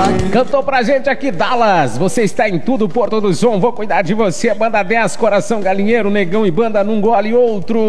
Cantou pra gente aqui, Dallas. Você está em tudo, Porto do Som. Vou cuidar de você. Banda 10, Coração Galinheiro, Negão e Banda Num Gole Outro.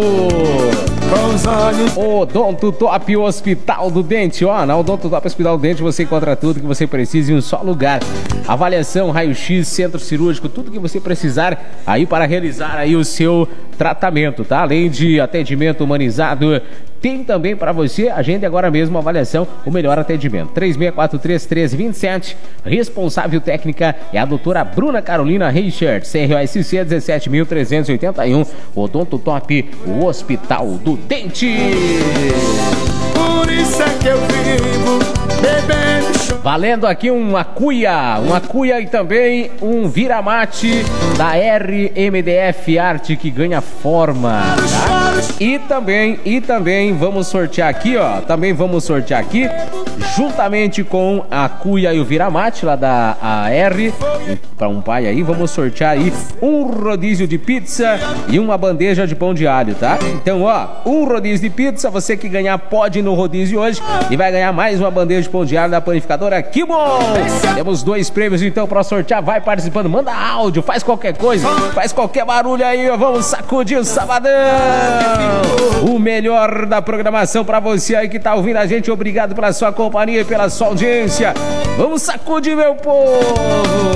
Odonto Top Hospital do Dente. Ó, na Odonto Top Hospital do Dente você encontra tudo que você precisa em um só lugar. Avaliação, raio-x, centro cirúrgico, tudo que você precisar aí para realizar aí o seu tratamento, tá? Além de atendimento humanizado, tem também para você, agende agora mesmo a avaliação, o melhor atendimento. 3643-1327. Responsável técnica é a doutora Bruna Carolina Reichert, CROSC 17.381. Odonto Top, o Hospital do Dente. Por isso é que eu vivo bebendo. Valendo aqui uma cuia e também um viramate da RMDF Arte que ganha forma, tá? E também vamos sortear aqui, ó, juntamente com a cuia e o viramate lá da AR, para um pai aí, vamos sortear aí um rodízio de pizza e uma bandeja de pão de alho, tá? Então, ó, um rodízio de pizza, você que ganhar pode ir no rodízio hoje e vai ganhar mais uma bandeja de pão de alho da panificadora. Que bom! Temos 2 prêmios então para sortear, vai participando, manda áudio, faz qualquer coisa, faz qualquer barulho aí, ó, vamos sacudir o sabadão! O melhor da programação para você aí que tá ouvindo a gente, obrigado pela sua companhia e pela sua audiência. Vamos sacudir, meu povo!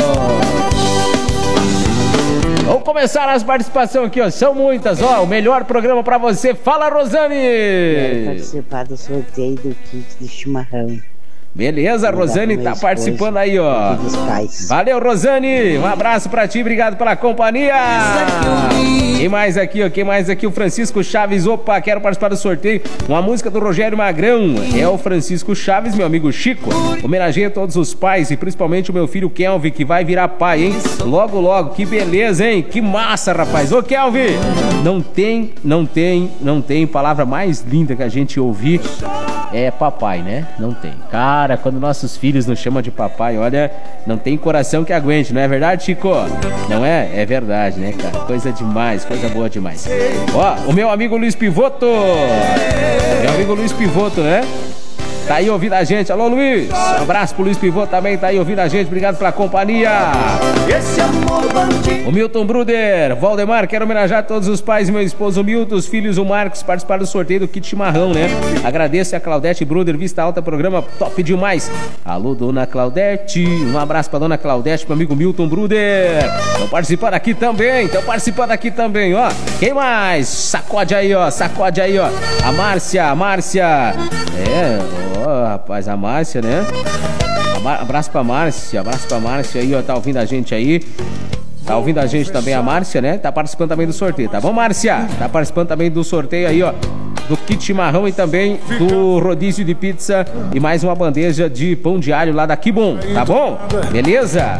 Vamos começar as participações aqui, ó. São muitas, ó. O melhor programa pra você. Fala, Rosane! Quero participar do sorteio do kit de chimarrão. Beleza, Rosane tá participando aí, ó. Valeu, Rosane. Um abraço pra ti, obrigado pela companhia. Quem mais aqui, ó? O Francisco Chaves. Opa, quero participar do sorteio. Uma música do Rogério Magrão. É o Francisco Chaves, meu amigo Chico. Homenageia todos os pais e principalmente o meu filho Kelvin, que vai virar pai, hein? Logo, logo. Que beleza, hein? Que massa, rapaz. Ô, Kelvin, não tem palavra mais linda que a gente ouvir. É papai, né? Não tem. Cara, quando nossos filhos nos chamam de papai, olha, não tem coração que aguente, não é verdade, Chico? Não é? É verdade, né, cara? Coisa demais, coisa boa demais. Ó, o meu amigo Luiz Pivoto. Né? Tá aí ouvindo a gente. Alô, Luiz. Um abraço pro Luiz Pivô também, tá aí ouvindo a gente. Obrigado pela companhia. O Milton Bruder. Valdemar, quero homenagear todos os pais e meu esposo Milton, os filhos, o Marcos, participaram do sorteio do kit chimarrão, né? Agradeço a Claudete Bruder, Vista Alta, programa top demais. Alô, dona Claudete. Um abraço pra dona Claudete, pro amigo Milton Bruder. Estão participando aqui também, ó. Quem mais? Sacode aí, ó. A Márcia. Rapaz, a Márcia, né? Abraço pra Márcia aí, ó, tá ouvindo a gente aí. Tá ouvindo a gente também a Márcia, né? Tá participando também do sorteio, tá bom, Márcia? Tá participando também do sorteio aí, ó, do kit chimarrão e também do rodízio de pizza e mais uma bandeja de pão de alho lá da Que Bom, tá bom? Beleza?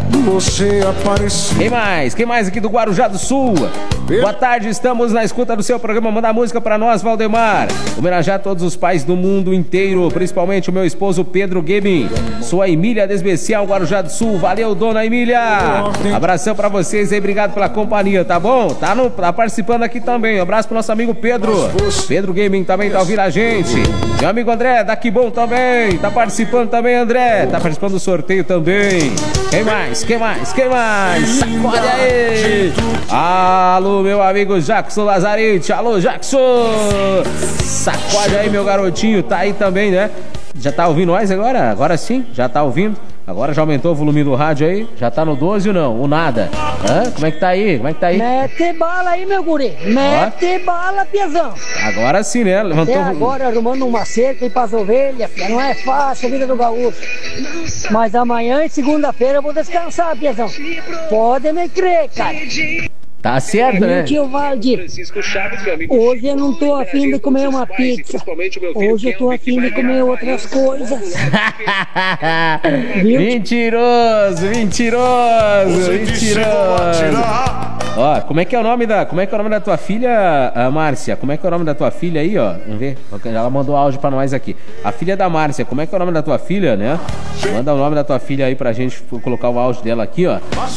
Quem mais aqui do Guarujá do Sul? Boa tarde, estamos na escuta do seu programa. Manda música pra nós, Valdemar. Homenagear todos os pais do mundo inteiro, principalmente o meu esposo Pedro Gebin. Sou a Emília Desbecial, Guarujá do Sul. Valeu, dona Emília. Abração pra vocês aí, obrigado pela companhia, tá bom? Tá participando aqui também. Um abraço pro nosso amigo Pedro Gaming também tá ouvindo a gente. Meu amigo André, da Que Bom também. Tá participando também, André. Tá participando do sorteio também. Quem mais? Sacode aí. Alô, meu amigo Jackson Lazarete. Alô, Jackson. Sacode aí, meu garotinho. Tá aí também, né? Já tá ouvindo nós agora? Agora sim, já tá ouvindo. Agora já aumentou o volume do rádio aí? Já tá no 12 ou não? O nada? Hã? Como é que tá aí? Mete bala aí, meu guri. Mete bala, piazão. Agora sim, né? Levantou. Até agora arrumando uma cerca aí pras ovelhas, filha. Não é fácil a vida do gaúcho. Mas amanhã e segunda-feira eu vou descansar, piazão. Pode me crer, cara. Tá certo, né? Tio Valdir, hoje eu não tô afim de comer uma pizza. Hoje eu tô afim de comer outras coisas. Mentiroso. Ó, como é que é o nome da tua filha, Márcia? Como é que é o nome da tua filha aí, ó? Vamos ver. Ela mandou áudio pra nós aqui. A filha da Márcia, como é que é o nome da tua filha, né? Manda o nome da tua filha aí pra gente colocar o áudio dela aqui, ó.